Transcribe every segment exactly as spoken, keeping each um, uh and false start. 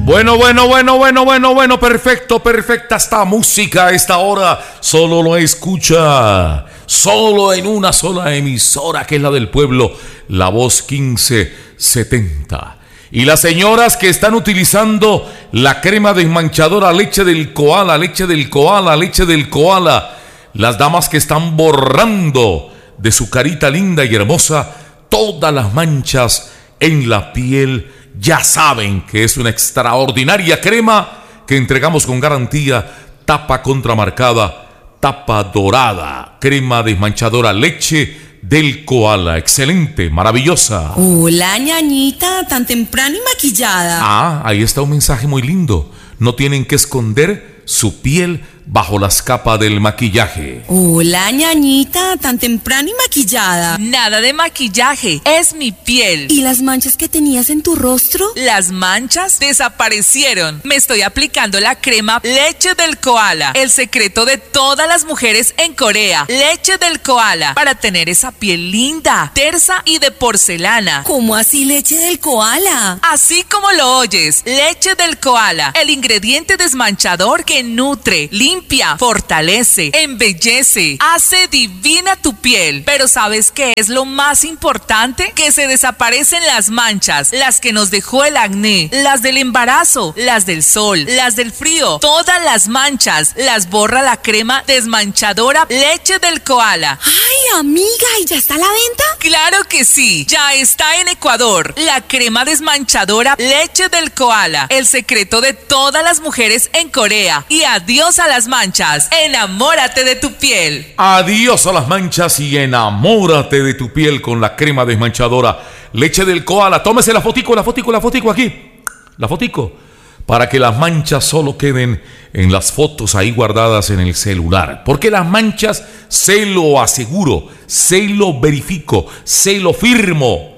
Bueno, bueno, bueno, bueno, bueno, bueno, perfecto, perfecta esta música a esta hora. Solo lo escucha, solo en una sola emisora, que es la del pueblo, La Voz quince setenta. Y las señoras que están utilizando la crema desmanchadora, leche del koala, leche del koala, leche del koala. Las damas que están borrando de su carita linda y hermosa todas las manchas en la piel, ya saben que es una extraordinaria crema que entregamos con garantía. Tapa contramarcada, tapa dorada, crema desmanchadora, leche del koala, excelente, maravillosa. Hola, ñañita, tan temprano y maquillada. Ah, ahí está un mensaje muy lindo. No tienen que esconder su piel bajo las capas del maquillaje. Hola, ñañita, tan temprano y maquillada. Nada de maquillaje, es mi piel. ¿Y las manchas que tenías en tu rostro? Las manchas desaparecieron. Me estoy aplicando la crema Leche del Koala, el secreto de todas las mujeres en Corea. Leche del Koala, para tener esa piel linda, tersa y de porcelana. ¿Cómo así leche del koala? Así como lo oyes, Leche del Koala, el ingrediente desmanchador que nutre, limpia, fortalece, embellece, hace divina tu piel. Pero ¿sabes qué es lo más importante? Que se desaparecen las manchas, las que nos dejó el acné, las del embarazo, las del sol, las del frío. Todas las manchas las borra la crema desmanchadora Leche del Koala. Ay, amiga, ¿y ya está a la venta? Claro que sí, ya está en Ecuador. La crema desmanchadora Leche del Koala, el secreto de todas las mujeres en Corea. Y adiós a las manchas, enamórate de tu piel. Adiós a las manchas y enamórate de tu piel con la crema desmanchadora Leche del Koala. Tómese la fotico, la fotico, la fotico aquí. La fotico. Para que las manchas solo queden en las fotos ahí guardadas en el celular. Porque las manchas, se lo aseguro, se lo verifico, se lo firmo.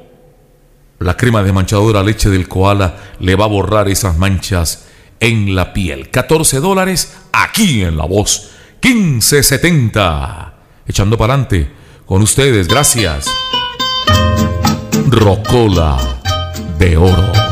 La crema desmanchadora Leche del Koala le va a borrar esas manchas en la piel. catorce dólares aquí en La Voz quince setenta. Echando para adelante con ustedes, gracias. Rocola de oro.